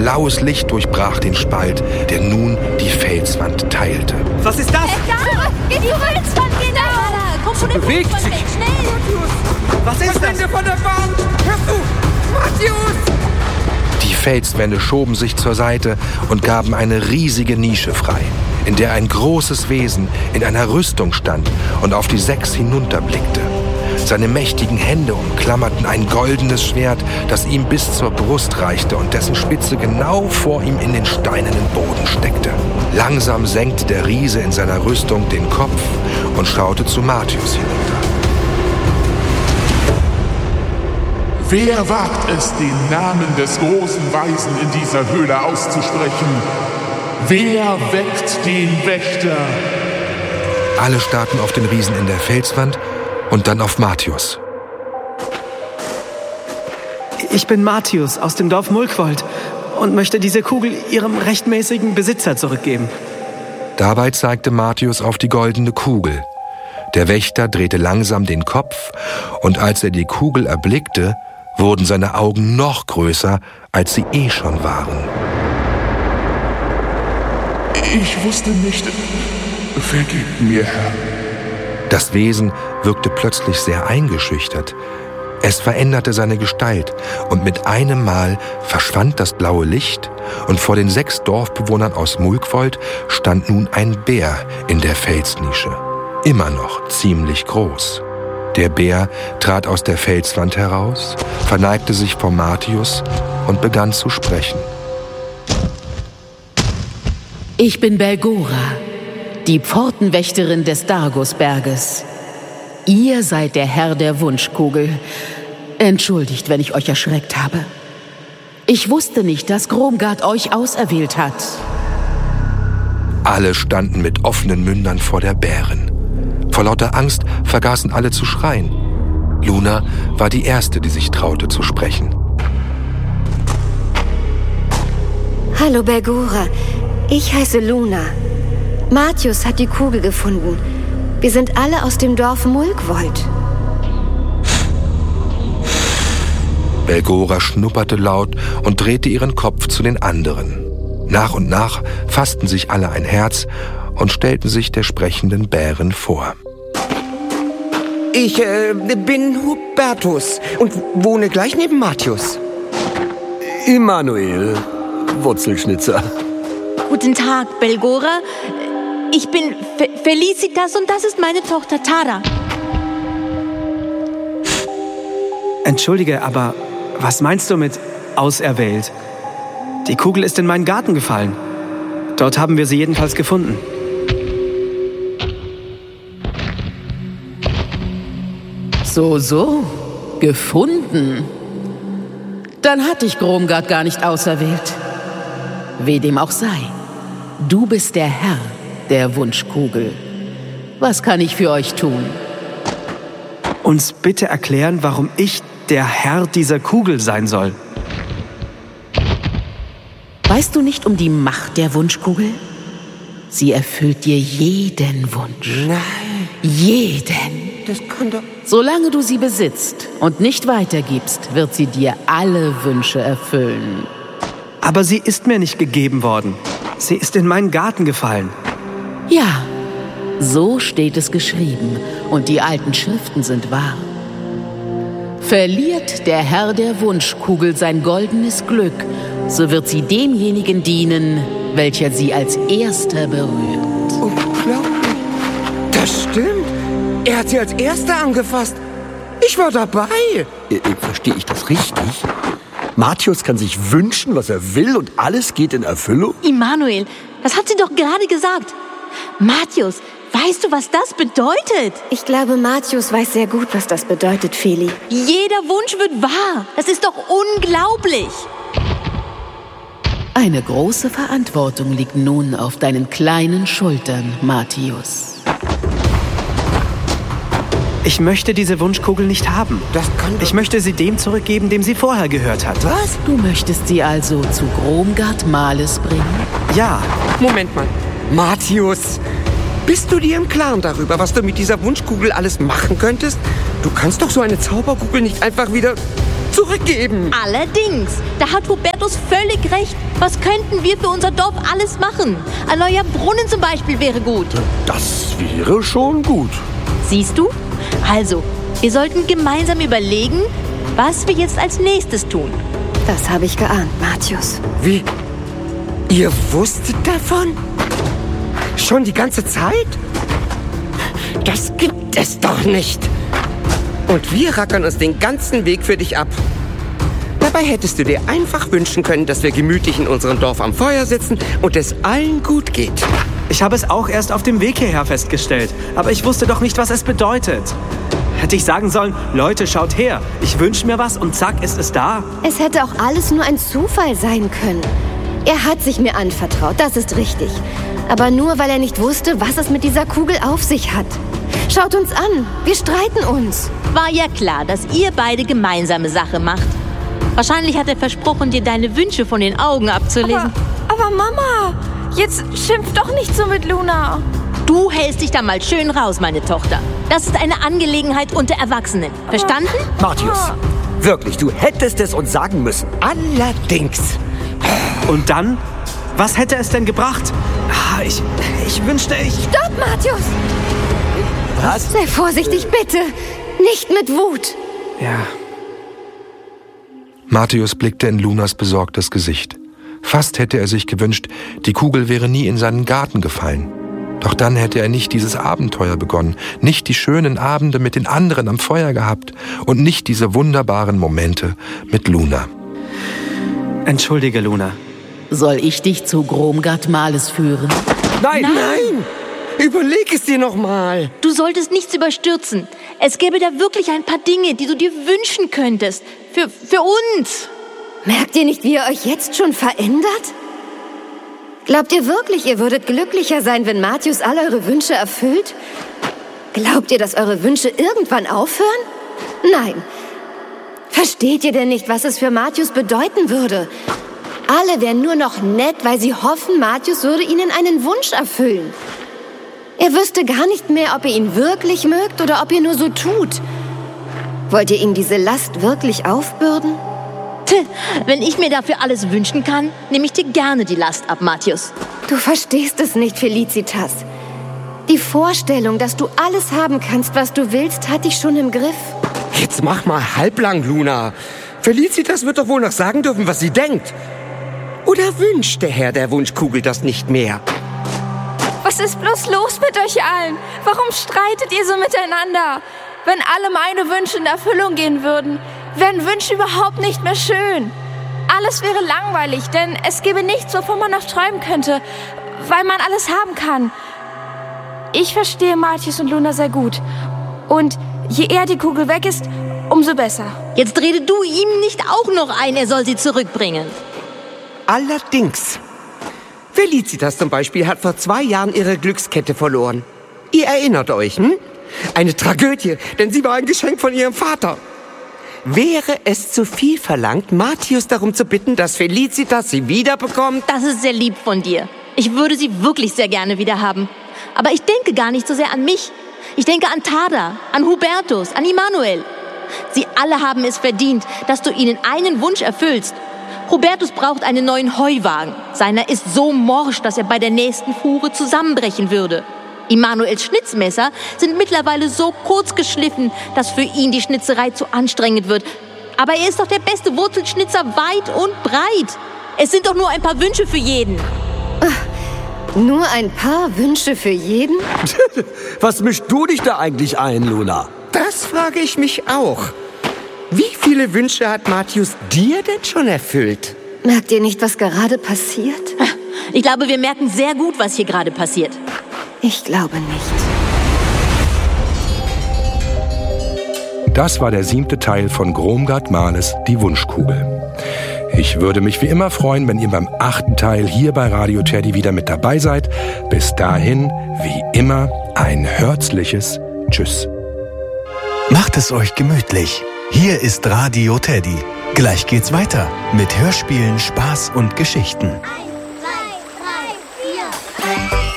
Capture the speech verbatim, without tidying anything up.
blaues Licht durchbrach den Spalt, der nun die Felswand teilte. Was ist das? Zurück! Geh die Felswand, genau! Komm schon, bewegt von sich. weg, schnell! Was ist das? Von der Wand! Hörst du? Matthäus! Die Felswände schoben sich zur Seite und gaben eine riesige Nische frei, in der ein großes Wesen in einer Rüstung stand und auf die sechs hinunterblickte. Seine mächtigen Hände umklammerten ein goldenes Schwert, das ihm bis zur Brust reichte und dessen Spitze genau vor ihm in den steinernen Boden steckte. Langsam senkte der Riese in seiner Rüstung den Kopf und schaute zu Matthäus hinunter. Wer wagt es, den Namen des großen Weisen in dieser Höhle auszusprechen? Wer weckt den Wächter? Alle starrten auf den Riesen in der Felswand und dann auf Matthäus. Ich bin Matthäus aus dem Dorf Mulkwold und möchte diese Kugel ihrem rechtmäßigen Besitzer zurückgeben. Dabei zeigte Matthäus auf die goldene Kugel. Der Wächter drehte langsam den Kopf und als er die Kugel erblickte, wurden seine Augen noch größer, als sie eh schon waren. Ich wusste nicht. Vergib mir, Herr. Das Wesen wirkte plötzlich sehr eingeschüchtert. Es veränderte seine Gestalt und mit einem Mal verschwand das blaue Licht und vor den sechs Dorfbewohnern aus Mulkwold stand nun ein Bär in der Felsnische. Immer noch ziemlich groß. Der Bär trat aus der Felswand heraus, verneigte sich vor Matthäus und begann zu sprechen. Ich bin Belgora, die Pfortenwächterin des Dargosberges. Ihr seid der Herr der Wunschkugel. Entschuldigt, wenn ich euch erschreckt habe. Ich wusste nicht, dass Gromgard euch auserwählt hat. Alle standen mit offenen Mündern vor der Bärin. Vor lauter Angst vergaßen alle zu schreien. Luna war die Erste, die sich traute zu sprechen. Hallo Belgora, ich heiße Luna. Matthäus hat die Kugel gefunden. Wir sind alle aus dem Dorf Mulkwold. Belgora schnupperte laut und drehte ihren Kopf zu den anderen. Nach und nach fassten sich alle ein Herz und stellten sich der sprechenden Bärin vor. Ich äh, bin Hubertus und wohne gleich neben Matthäus. Immanuel, Wurzelschnitzer. Guten Tag, Belgora. Ich bin Fe- Felicitas und das ist meine Tochter Tara. Entschuldige, aber was meinst du mit auserwählt? Die Kugel ist in meinen Garten gefallen. Dort haben wir sie jedenfalls gefunden. So, so. Gefunden. Dann hat dich Gromgard gar nicht auserwählt. Wie dem auch sei. Du bist der Herr der Wunschkugel. Was kann ich für euch tun? Uns bitte erklären, warum ich der Herr dieser Kugel sein soll. Weißt du nicht um die Macht der Wunschkugel? Sie erfüllt dir jeden Wunsch. Nein. Jeden. Das kann doch... Solange du sie besitzt und nicht weitergibst, wird sie dir alle Wünsche erfüllen. Aber sie ist mir nicht gegeben worden. Sie ist in meinen Garten gefallen. Ja, so steht es geschrieben und die alten Schriften sind wahr. Verliert der Herr der Wunschkugel sein goldenes Glück, so wird sie demjenigen dienen, welcher sie als Erster berührt. Unglaublich. Das stimmt. Er hat sie als Erster angefasst. Ich war dabei. Äh, äh, verstehe ich das richtig? Matthäus kann sich wünschen, was er will und alles geht in Erfüllung? Immanuel, das hat sie doch gerade gesagt. Matthäus, weißt du, was das bedeutet? Ich glaube, Matthäus weiß sehr gut, was das bedeutet, Feli. Jeder Wunsch wird wahr. Das ist doch unglaublich. Eine große Verantwortung liegt nun auf deinen kleinen Schultern, Matthäus. Ich möchte diese Wunschkugel nicht haben. Das kann doch... Ich möchte sie dem zurückgeben, dem sie vorher gehört hat. Was? Du möchtest sie also zu Gromgard Males bringen? Ja. Moment mal. Matthäus, bist du dir im Klaren darüber, was du mit dieser Wunschkugel alles machen könntest? Du kannst doch so eine Zauberkugel nicht einfach wieder zurückgeben. Allerdings, da hat Hubertus völlig recht. Was könnten wir für unser Dorf alles machen? Ein neuer Brunnen zum Beispiel wäre gut. Das wäre schon gut. Siehst du? Also, wir sollten gemeinsam überlegen, was wir jetzt als nächstes tun. Das habe ich geahnt, Martius. Wie? Ihr wusstet davon? Schon die ganze Zeit? Das gibt es doch nicht. Und wir rackern uns den ganzen Weg für dich ab. Dabei hättest du dir einfach wünschen können, dass wir gemütlich in unserem Dorf am Feuer sitzen und es allen gut geht. Ich habe es auch erst auf dem Weg hierher festgestellt, aber ich wusste doch nicht, was es bedeutet. Hätte ich sagen sollen, Leute, schaut her, ich wünsche mir was und zack, ist es da. Es hätte auch alles nur ein Zufall sein können. Er hat sich mir anvertraut, das ist richtig. Aber nur, weil er nicht wusste, was es mit dieser Kugel auf sich hat. Schaut uns an, wir streiten uns. War ja klar, dass ihr beide gemeinsame Sache macht. Wahrscheinlich hat er versprochen, dir deine Wünsche von den Augen abzulesen. Aber, aber Mama, jetzt schimpf doch nicht so mit Luna. Du hältst dich da mal schön raus, meine Tochter. Das ist eine Angelegenheit unter Erwachsenen. Verstanden? Martius, wirklich, du hättest es uns sagen müssen. Allerdings. Und dann? Was hätte es denn gebracht? Ah, ich, ich wünschte, ich... Stopp, Martius! Was? Sei vorsichtig, bitte. Nicht mit Wut. Ja. Martius blickte in Lunas besorgtes Gesicht. Fast hätte er sich gewünscht, die Kugel wäre nie in seinen Garten gefallen. Doch dann hätte er nicht dieses Abenteuer begonnen, nicht die schönen Abende mit den anderen am Feuer gehabt und nicht diese wunderbaren Momente mit Luna. Entschuldige, Luna. Soll ich dich zu Gromgard Males führen? Nein, nein! Überleg es dir noch mal. Du solltest nichts überstürzen. Es gäbe da wirklich ein paar Dinge, die du dir wünschen könntest. Für, für uns. Merkt ihr nicht, wie ihr euch jetzt schon verändert? Glaubt ihr wirklich, ihr würdet glücklicher sein, wenn Martius all eure Wünsche erfüllt? Glaubt ihr, dass eure Wünsche irgendwann aufhören? Nein. Versteht ihr denn nicht, was es für Martius bedeuten würde? Alle wären nur noch nett, weil sie hoffen, Martius würde ihnen einen Wunsch erfüllen. Er wüsste gar nicht mehr, ob ihr ihn wirklich mögt oder ob ihr nur so tut. Wollt ihr ihm diese Last wirklich aufbürden? Tch, wenn ich mir dafür alles wünschen kann, nehme ich dir gerne die Last ab, Martius. Du verstehst es nicht, Felicitas. Die Vorstellung, dass du alles haben kannst, was du willst, hat dich schon im Griff. Jetzt mach mal halblang, Luna. Felicitas wird doch wohl noch sagen dürfen, was sie denkt. Oder wünscht der Herr der Wunschkugel das nicht mehr? Was ist bloß los mit euch allen? Warum streitet ihr so miteinander? Wenn alle meine Wünsche in Erfüllung gehen würden, wären Wünsche überhaupt nicht mehr schön. Alles wäre langweilig, denn es gäbe nichts, wovon man noch träumen könnte, weil man alles haben kann. Ich verstehe Martius und Luna sehr gut. Und je eher die Kugel weg ist, umso besser. Jetzt rede du ihm nicht auch noch ein, er soll sie zurückbringen. Allerdings. Felicitas zum Beispiel hat vor zwei Jahren ihre Glückskette verloren. Ihr erinnert euch, hm? Eine Tragödie, denn sie war ein Geschenk von ihrem Vater. Wäre es zu viel verlangt, Martius darum zu bitten, dass Felicitas sie wiederbekommt? Das ist sehr lieb von dir. Ich würde sie wirklich sehr gerne wieder haben. Aber ich denke gar nicht so sehr an mich. Ich denke an Tada, an Hubertus, an Immanuel. Sie alle haben es verdient, dass du ihnen einen Wunsch erfüllst. Hubertus braucht einen neuen Heuwagen. Seiner ist so morsch, dass er bei der nächsten Fuhre zusammenbrechen würde. Immanuels Schnitzmesser sind mittlerweile so kurz geschliffen, dass für ihn die Schnitzerei zu anstrengend wird. Aber er ist doch der beste Wurzelschnitzer weit und breit. Es sind doch nur ein paar Wünsche für jeden. Nur ein paar Wünsche für jeden? Was mischst du dich da eigentlich ein, Luna? Das frage ich mich auch. Wie viele Wünsche hat Martius dir denn schon erfüllt? Merkt ihr nicht, was gerade passiert? Ich glaube, wir merken sehr gut, was hier gerade passiert. Ich glaube nicht. Das war der siebte Teil von Gromgard Males Die Wunschkugel. Ich würde mich wie immer freuen, wenn ihr beim achten Teil hier bei Radio Teddy wieder mit dabei seid. Bis dahin, wie immer, ein herzliches Tschüss. Macht es euch gemütlich. Hier ist Radio Teddy. Gleich geht's weiter mit Hörspielen, Spaß und Geschichten.